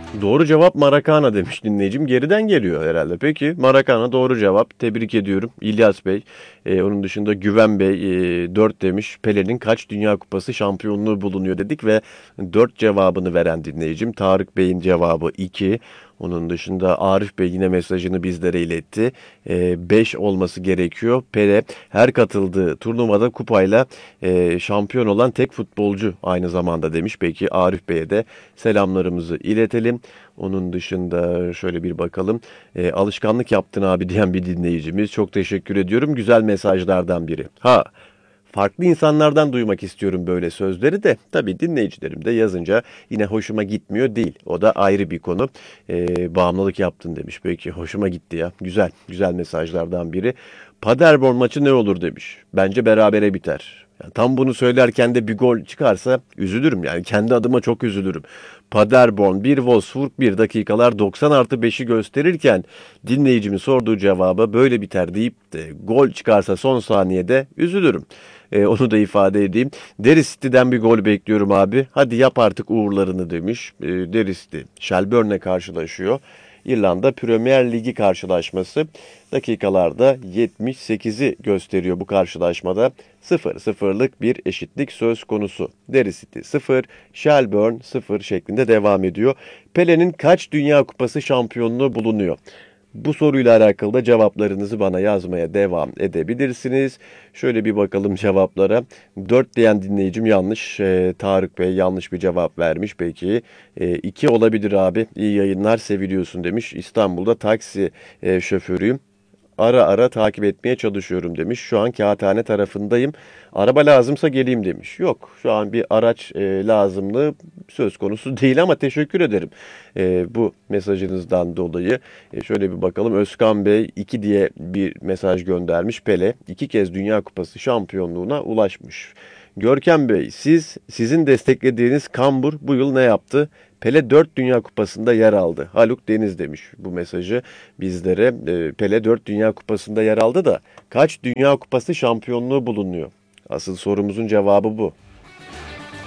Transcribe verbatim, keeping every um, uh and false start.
Doğru cevap Marakana demiş dinleyicim. Geriden geliyor herhalde. Peki Marakana doğru cevap. Tebrik ediyorum İlyas Bey. Ee, onun dışında Güven Bey e, dört demiş. Pele'nin kaç Dünya Kupası şampiyonluğu bulunuyor dedik ve dört cevabını veren dinleyicim. Tarık Bey'in cevabı iki. Onun dışında Arif Bey yine mesajını bizlere iletti. beş olması gerekiyor. Pele her katıldığı turnuvada kupayla e, şampiyon olan tek futbolcu aynı zamanda demiş. Peki Arif Bey'e de selamlarımızı iletelim. Onun dışında şöyle bir bakalım. E, alışkanlık yaptın abi diyen bir dinleyicimiz. Çok teşekkür ediyorum. Güzel mesajlardan biri. Ha, farklı insanlardan duymak istiyorum böyle sözleri de. Tabii dinleyicilerim de yazınca yine hoşuma gitmiyor değil. O da ayrı bir konu. Ee, bağımlılık yaptın demiş. Peki hoşuma gitti ya. Güzel, güzel mesajlardan biri. Paderborn maçı ne olur demiş. Bence berabere biter. Yani tam bunu söylerken de bir gol çıkarsa üzülürüm yani. Kendi adıma çok üzülürüm. Paderborn bir Wolfsburg bir dakikalar doksan artı beşi gösterirken dinleyicimin sorduğu cevaba böyle biter deyip de gol çıkarsa son saniyede üzülürüm. Ee, onu da ifade edeyim. Derry City'den bir gol bekliyorum abi. Hadi yap artık uğurlarını demiş. Ee, Derry City Shelbourne'le karşılaşıyor. İrlanda Premier Ligi karşılaşması. Dakikalarda yetmiş sekizi gösteriyor bu karşılaşmada. sıfır sıfırlık bir eşitlik söz konusu. Derry City sıfır, Shelbourne sıfır şeklinde devam ediyor. Pele'nin kaç Dünya Kupası şampiyonluğu bulunuyor? Bu soruyla alakalı da cevaplarınızı bana yazmaya devam edebilirsiniz. Şöyle bir bakalım cevaplara. dört diyen dinleyicim yanlış. Ee, Tarık Bey yanlış bir cevap vermiş. Peki ee, iki olabilir abi. İyi yayınlar seviliyorsun demiş. İstanbul'da taksi e, şoförüyüm. Ara ara takip etmeye çalışıyorum demiş. Şu an Kağıthane tarafındayım. Araba lazımsa geleyim demiş. Yok şu an bir araç e, lazımlığı söz konusu değil ama teşekkür ederim e, bu mesajınızdan dolayı. E, şöyle bir bakalım. Özkan Bey iki diye bir mesaj göndermiş. Pele iki kez Dünya Kupası şampiyonluğuna ulaşmış. Görkem Bey, siz sizin desteklediğiniz Kambur bu yıl ne yaptı? Pele dört Dünya Kupası'nda yer aldı. Haluk Deniz demiş bu mesajı bizlere. E, Pele dört Dünya Kupası'nda yer aldı da kaç Dünya Kupası şampiyonluğu bulunuyor? Asıl sorumuzun cevabı bu.